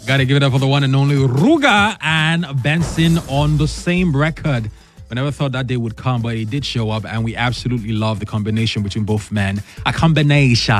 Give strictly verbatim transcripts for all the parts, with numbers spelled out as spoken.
Gotta give it up for the one and only Ruger and Benson on the same record. I never thought that day would come, but it did show up, and we absolutely love the combination between both men. A combination.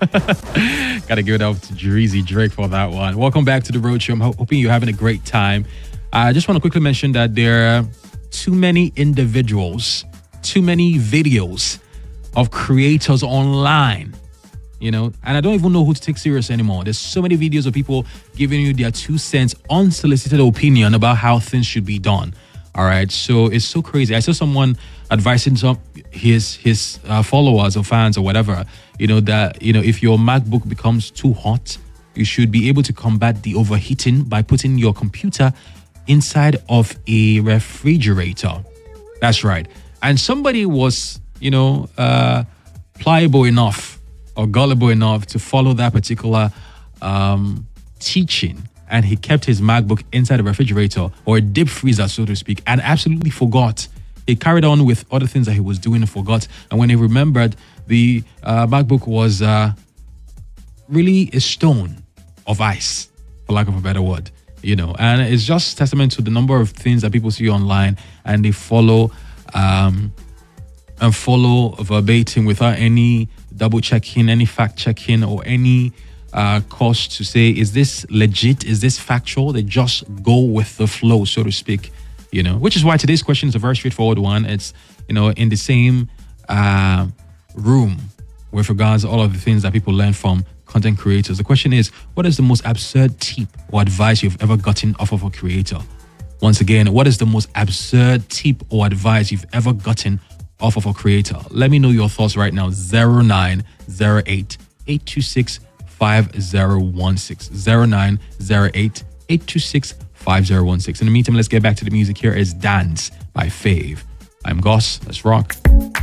Gotta give it up to Dreezy Drake for that one. Welcome back to the Road Show. I'm ho- hoping you're having a great time. I just want to quickly mention that there are too many individuals, too many videos of creators online. You know, and I don't even know who to take serious anymore. There's so many videos of people giving you their two cents, unsolicited opinion about how things should be done. All right, so it's so crazy. I saw someone advising some his his uh, followers or fans or whatever, you know, that you know if your MacBook becomes too hot, you should be able to combat the overheating by putting your computer inside of a refrigerator. That's right. And somebody was, you know, uh, pliable enough or gullible enough to follow that particular um, teaching, and he kept his MacBook inside a refrigerator or a deep freezer, so to speak, and absolutely forgot. He carried on with other things that he was doing and forgot. And when he remembered, the uh, MacBook was uh, really a stone of ice, for lack of a better word, you know. And it's just testament to the number of things that people see online, and they follow um, and follow verbatim without any double checking, any fact checking, or any uh, cause to say, is this legit? Is this factual? They just go with the flow, so to speak, you know, which is why today's question is a very straightforward one. It's, you know, in the same uh, room with regards to all of the things that people learn from content creators. The question is, what is the most absurd tip or advice you've ever gotten off of a creator? Once again, what is the most absurd tip or advice you've ever gotten off of a creator? Let me know your thoughts right now. zero nine zero eight, eight two six, five zero one six. zero nine zero eight, eight two six, five zero one six. In the meantime, let's get back to the music. Here is Dance by Fave. I'm Goss. Let's rock.